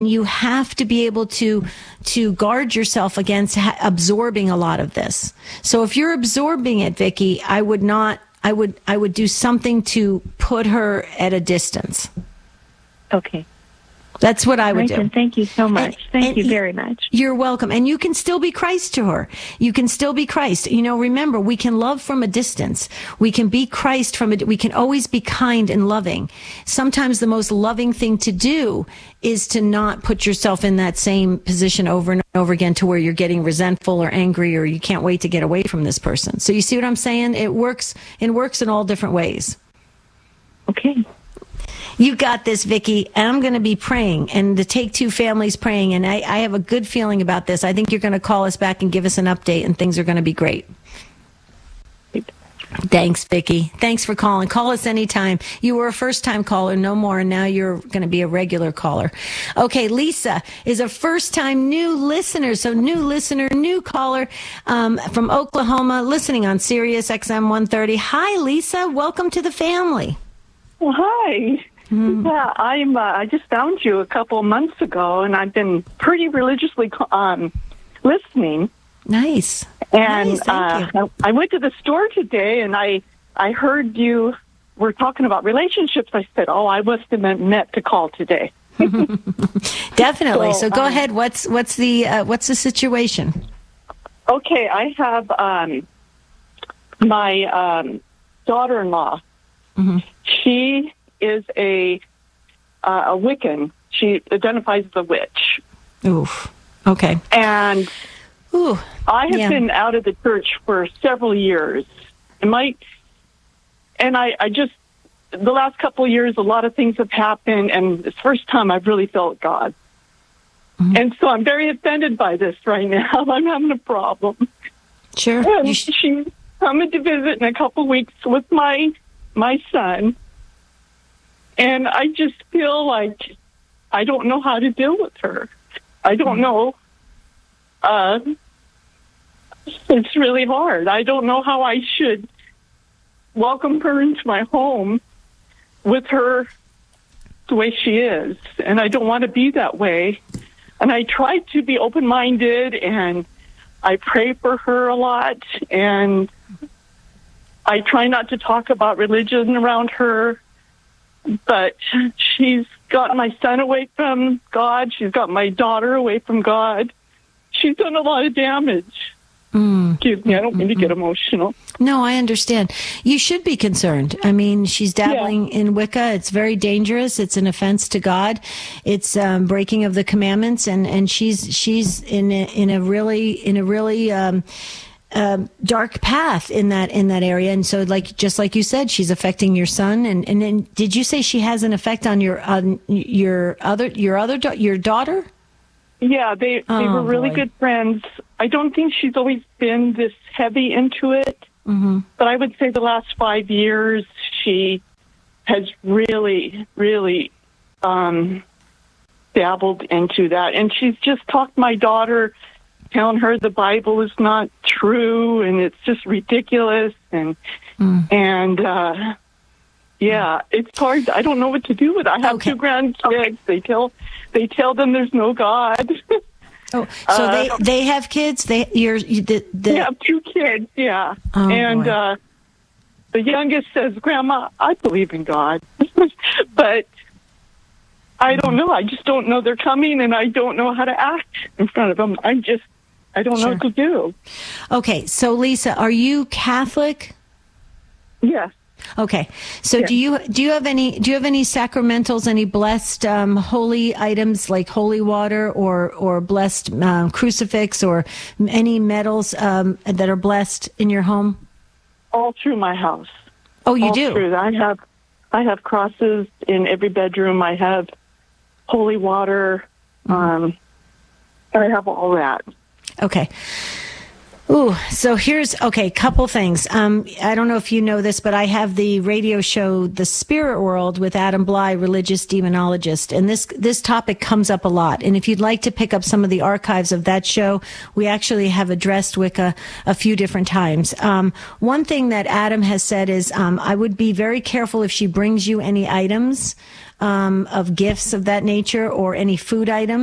you have to be able to guard yourself against absorbing a lot of this. So if you're absorbing it, Vicki, I would do something to put her at a distance. Okay. That's what I would do. Thank you so much. Thank you very much. You're welcome. And you can still be Christ to her. You can still be Christ. Remember, we can love from a distance. We can be Christ we can always be kind and loving. Sometimes the most loving thing to do is to not put yourself in that same position over and over again to where you're getting resentful or angry or you can't wait to get away from this person. So you see what I'm saying? It works in all different ways. Okay. You got this, Vicki. And I'm going to be praying, and the Take Two family's praying, and I have a good feeling about this. I think you're going to call us back and give us an update, and things are going to be great. Thanks, Vicki. Thanks for calling. Call us anytime. You were a first-time caller, no more, and now you're going to be a regular caller. Okay, Lisa is a first-time new listener, so new listener, new caller from Oklahoma, listening on Sirius XM 130. Hi, Lisa. Welcome to the family. Well, hi. Yeah, I just found you a couple of months ago, and I've been pretty religiously listening. Nice. And nice, I went to the store today, and I heard you were talking about relationships. I said, I must have meant to call today. Definitely. So go ahead. What's the situation? Okay, I have my daughter-in-law. Mm-hmm. She is a Wiccan. She identifies as a witch. Oof. Okay. And I have been out of the church for several years. And I just, the last couple of years, a lot of things have happened, and it's the first time I've really felt God. Mm-hmm. And so I'm very offended by this right now. I'm having a problem. Sure. And she's coming to visit in a couple of weeks with my son. And I just feel like I don't know how to deal with her. I don't know. It's really hard. I don't know how I should welcome her into my home with her the way she is. And I don't want to be that way. And I try to be open-minded, and I pray for her a lot. And I try not to talk about religion around her. But she's got my son away from God. She's got my daughter away from God. She's done a lot of damage. Excuse me, I don't mean to get emotional. No, I understand. You should be concerned. I mean, she's dabbling in Wicca. It's very dangerous. It's an offense to God. It's breaking of the commandments, and she's in a really dark path in that area. And so, just like you said, she's affecting your son. And then, did you say she has an effect on your daughter? Yeah, they were really good friends. I don't think she's always been this heavy into it, but I would say the last 5 years she has really, really dabbled into that. And she's just talked my daughter, telling her the Bible is not true and it's just ridiculous. And it's hard. I don't know what to do with it. I have two grandkids. They tell them there's no God. Oh, so they have kids. They have two kids. Yeah, the youngest says, "Grandma, I believe in God," but I don't know. I just don't know they're coming, and I don't know how to act in front of them. I don't know what to do. Okay, so Lisa, are you Catholic? Yes. Okay, so do you have any sacramentals, any blessed holy items like holy water or blessed crucifix or any medals that are blessed in your home? All through my house. Oh, you all do? Through. I have crosses in every bedroom. I have holy water. I have all that. Okay. Ooh, so couple things. I don't know if you know this, but I have the radio show, The Spirit World, with Adam Bly, religious demonologist. And this topic comes up a lot. And if you'd like to pick up some of the archives of that show, we actually have addressed Wicca a few different times. One thing that Adam has said is, I would be very careful if she brings you any items, of gifts of that nature or any food items.